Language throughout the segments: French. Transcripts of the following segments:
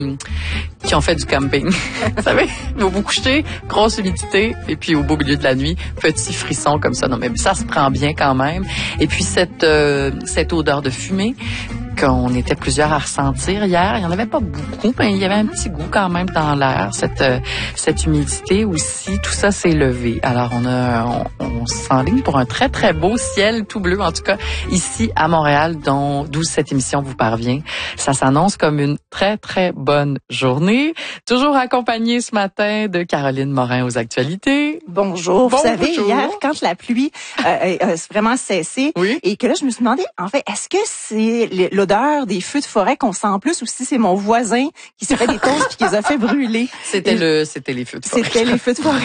qui ont fait du camping. Vous savez, vous vous couchez, grosse humidité, et puis au beau milieu de la nuit, petit frisson comme ça. Non, mais ça se prend bien quand même. Et puis cette odeur de fumée qu'on était plusieurs à ressentir hier, il n'y en avait pas beaucoup, mais il y avait un petit goût quand même dans l'air, cette humidité aussi, tout ça s'est levé. Alors on s'enligne pour un très très beau ciel tout bleu, en tout cas ici à Montréal, d'où cette émission vous parvient. Ça s'annonce comme une très très bonne journée. Toujours accompagnée ce matin de Caroline Morin aux actualités. Bonjour. Vous savez, hier, quand la pluie a vraiment cessé, oui, et que là je me suis demandé, en fait, est-ce que c'est l'odeur des feux de forêt qu'on sent en plus, ou si c'est mon voisin qui s'est fait des toasts puis qui les a fait brûler? C'était les feux de forêt. C'était les feux de forêt.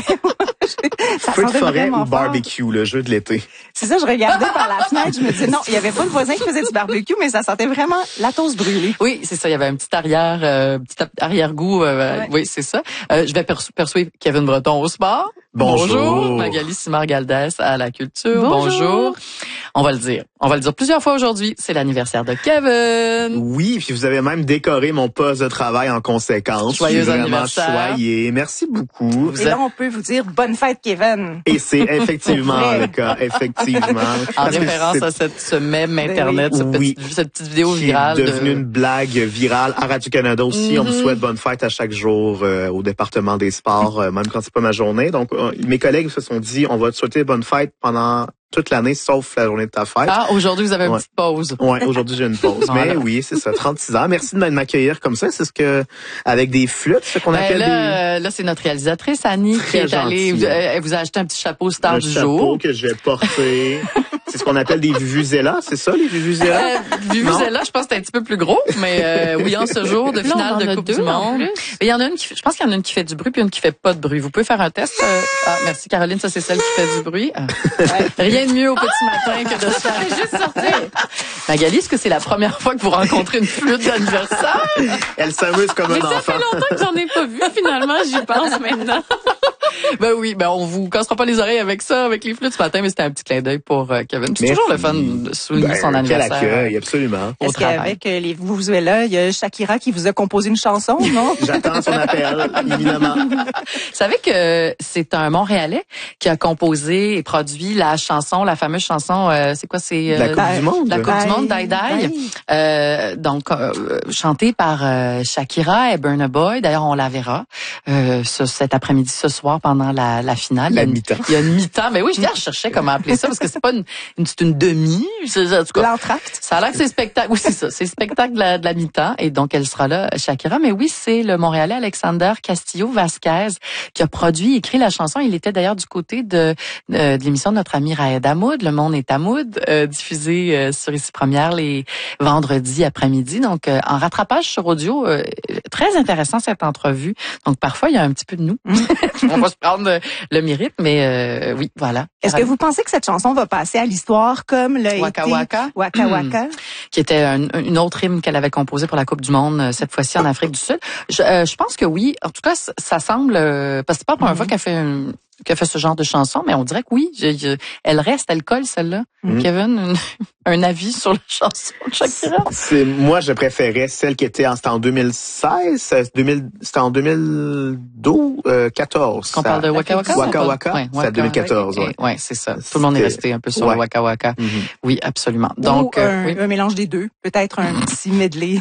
Feu de forêt ou barbecue, le jeu de l'été. C'est ça, je regardais par la fenêtre, je me disais non, il y avait pas de voisin qui faisait du barbecue, mais ça sentait vraiment la toast brûlée. Oui, c'est ça, il y avait un petit arrière-goût, ouais. Oui, c'est ça. Je vais persuader Kevin Breton au sport. Bonjour. Magali Simard-Galdès à la culture. Bonjour. On va le dire plusieurs fois aujourd'hui. C'est l'anniversaire de Kevin. Oui, puis vous avez même décoré mon poste de travail en conséquence. Joyeux anniversaire. Choyé. Merci beaucoup. Et là, on peut vous dire bonne fête, Kevin. Et c'est effectivement le cas, effectivement. En référence à ce mème Internet, cette petite vidéo virale. Qui est devenue une blague virale à Radio-Canada aussi. On me souhaite bonne fête à chaque jour au département des sports, même quand c'est pas ma journée. Donc, mes collègues se sont dit, on va te souhaiter bonne fête pendant toute l'année, sauf la journée de ta fête. Ah, aujourd'hui, vous avez une petite pause. Ouais, aujourd'hui, j'ai une pause. Voilà. Mais oui, c'est ça, 36 ans. Merci de m'accueillir comme ça. C'est ce que, avec des flûtes, ce qu'on appelle là, c'est notre réalisatrice, Annie, qui est allée, elle vous a acheté un petit chapeau star du jour. Un chapeau que je vais porter. C'est ce qu'on appelle des vuvuzelas, c'est ça, les vuvuzelas? Vuvuzelas, je pense que c'est un petit peu plus gros, mais oui, en ce jour de finale de Coupe du Monde. Mais il y en a je pense qu'il y en a une qui fait du bruit puis une qui fait pas de bruit. Vous pouvez faire un test. Merci Caroline, ça c'est celle qui fait du bruit. Rien de mieux au petit matin que de se faire juste sortir. Magali, est-ce que c'est la première fois que vous rencontrez une flûte d'anniversaire? Elle s'amuse comme un enfant. Ça fait longtemps que j'en ai pas vu, finalement, j'y pense maintenant. Ben oui, on vous cassera pas les oreilles avec ça, avec les flûtes ce matin, mais c'était un petit clin d'œil pour Kevin. C'est toujours le fun de souligner son anniversaire. Quel accueil, absolument. Est-ce qu'avec les vuvuzelas, il y a Shakira qui vous a composé une chanson, non? J'attends son appel, évidemment. Vous savez que c'est un Montréalais qui a composé et produit la fameuse chanson, c'est quoi, c'est... La Coupe du Monde. La Coupe du Monde, Die Die. Donc, chantée par Shakira et Burna Boy. D'ailleurs, on la verra cet après-midi, ce soir, pendant la finale. La mi-temps. Il y a une mi-temps. Mais oui, je cherchais comment appeler ça, parce que c'est pas c'est une demi. En tout cas, l'entracte. Ça a l'air que c'est spectacle. Oui, c'est ça. C'est spectacle de la mi-temps. Et donc, elle sera là, Shakira. Mais oui, c'est le Montréalais Alexander Castillo-Vasquez qui a produit et écrit la chanson. Il était d'ailleurs du côté de l'émission de notre ami Raed Hamoud, Le Monde est Hamoud, diffusée sur Ici Première les vendredis après-midi. Donc, en rattrapage sur audio, très intéressant cette entrevue. Donc, parfois, il y a un petit peu de nous. On va se prendre le mérite, mais oui, voilà. Est-ce que vous pensez que cette chanson va passer à l'histoire comme l'a Waka été Waka? Waka Waka? Qui était une autre hymne qu'elle avait composée pour la Coupe du Monde, cette fois-ci en Afrique du Sud. Je pense que oui. En tout cas, ça semble... parce que c'est pas la première fois qu'elle fait ce genre de chanson, mais on dirait que oui, elle colle celle-là. Kevin, un avis sur la chanson de Shakira? Moi, je préférais celle qui était c'était en 2016, c'était en 2012, 14. Qu'on parle de Waka Waka? Waka Waka? Ouais, c'est en 2014, ouais, c'est ça. Tout le monde est resté un peu sur le Waka Waka. Oui, absolument. Donc, un mélange des deux. Peut-être un petit medley.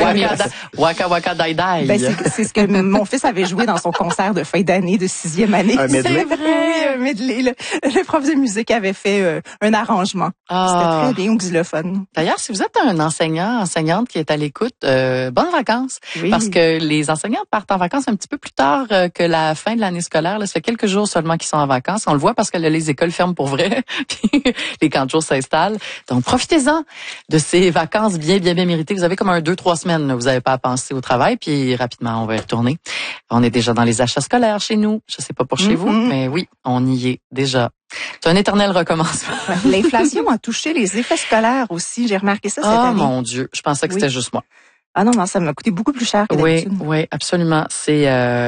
Waka Waka Die Die. Ben, c'est ce que mon fils avait joué dans son concert de fin d'année, de 6e année. Un medley? Oui, un medley. Le prof de musique avait fait un arrangement. C'était très bien au xylophone. D'ailleurs, si vous êtes un enseignante qui est à l'écoute, bonnes vacances. Oui. Parce que les enseignants partent en vacances un petit peu plus tard que la fin de l'année scolaire. Là, ça fait quelques jours seulement qu'ils sont en vacances. On le voit parce que là, les écoles ferment pour vrai. Puis les camps de jour s'installent. Donc, profitez-en de ces vacances bien méritées. Vous avez comme 2-3 semaines. Là, vous n'avez pas à penser au travail. Puis rapidement, on va y retourner. On est déjà dans les achats scolaires chez nous. Je sais pas pour chez vous, mais oui, on y est déjà. C'est un éternel recommencement. L'inflation a touché les effets scolaires aussi. J'ai remarqué ça cette année. Oh mon Dieu, je pensais que c'était juste moi. Ah non, ça m'a coûté beaucoup plus cher que d'habitude. Oui, absolument. C'est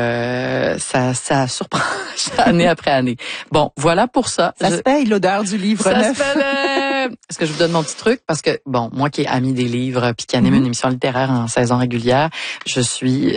ça surprend année après année. Bon, voilà pour ça. Ça se paye l'odeur du livre neuf. Ça se paye. Est-ce que je vous donne mon petit truc? Parce que, bon, moi qui ai ami des livres puis qui anime une émission littéraire en saison régulière, je suis